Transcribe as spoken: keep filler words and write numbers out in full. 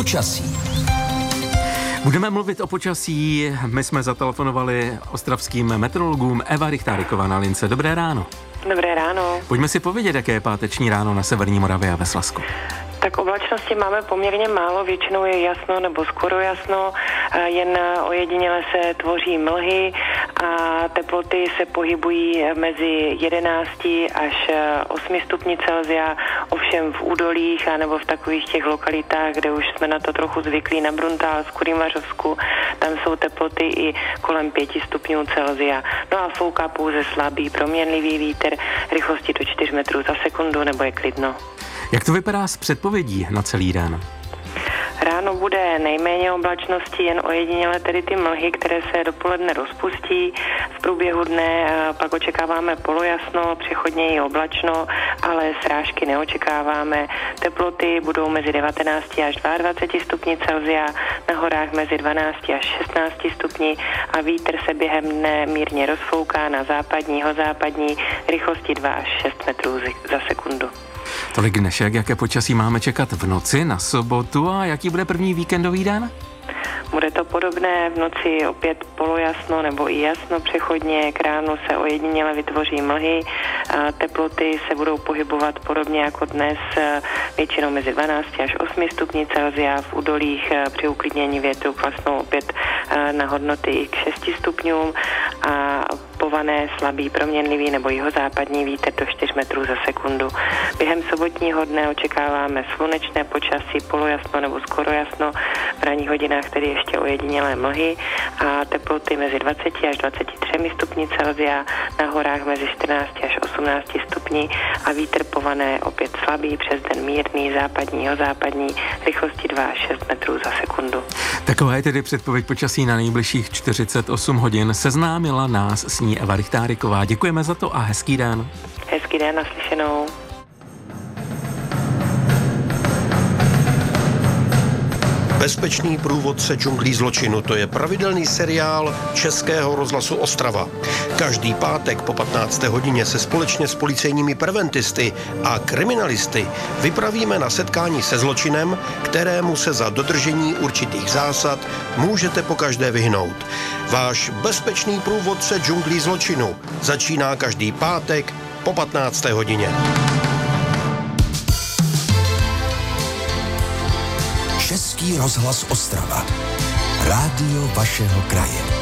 Počasí. Budeme mluvit o počasí. My jsme zatelefonovali ostravským meteorologům. Eva Richtáriková na lince. Dobré ráno. Dobré ráno. Pojďme si povědět, jaké je páteční ráno na severní Moravě a ve Slezsku. Tak oblačnosti máme poměrně málo, většinou je jasno nebo skoro jasno, jen ojediněle se tvoří mlhy a teploty se pohybují mezi jedenácti až osmi stupni Celsia, ovšem v údolích a nebo v takových těch lokalitách, kde už jsme na to trochu zvyklí, na Bruntálsku, Rýmařovsku, tam jsou teploty i kolem pěti stupňů Celsia. No a fouká pouze slabý, proměnlivý vítr rychlosti do čtyř metrů za sekundu, nebo je klidno. Jak to vypadá s předpovědí na celý den? Ráno bude nejméně oblačnosti, jen ojediněle tedy ty mlhy, které se dopoledne rozpustí. V průběhu dne pak očekáváme polojasno, přechodně i oblačno, ale srážky neočekáváme. Teploty budou mezi devatenácti až dvaceti dvěma stupni Celsia, na horách mezi dvanácti až šestnácti stupni a vítr se během dne mírně rozfouká na západní, jihozápadní rychlosti dva až šest metrů za sekundu. Tolik dnešek, jaké počasí máme čekat v noci na sobotu a jaký bude první víkendový den? Bude to podobné, v noci opět polojasno nebo i jasno přechodně, k ránu se ojediněle vytvoří mlhy, teploty se budou pohybovat podobně jako dnes, většinou mezi dvanácti až osmi stupni Celsia, v údolích při uklidnění větru klesnou opět na hodnoty i k šesti stupňům a pované slabý proměnlivý nebo jihozápadní vítr do čtyř metrů za sekundu. Během sobotního dne očekáváme slunečné počasí, polojasno nebo skoro jasno, v ranních hodinách tedy ještě ojedinělé mlhy a teploty mezi dvaceti až dvaceti třemi stupni Celsia, na horách mezi čtrnácti až osmnácti stupni a vítr pované opět slabý, přes den mírný, západní, jihozápadní, rychlosti dva až šest metrů za sekundu. Taková je tedy předpověď počasí na nejbližších čtyřicet osm hodin. Seznámila nás s ní Eva Richtáriková. Děkujeme za to a hezký den. Hezký den, naslyšenou. Bezpečný průvodce džunglí zločinu, to je pravidelný seriál Českého rozhlasu Ostrava. Každý pátek po patnácté hodině se společně s policejními preventisty a kriminalisty vypravíme na setkání se zločinem, kterému se za dodržení určitých zásad můžete pokaždé vyhnout. Váš bezpečný průvodce džunglí zločinu začíná každý pátek po patnácté hodině. Český rozhlas Ostrava. Rádio vašeho kraje.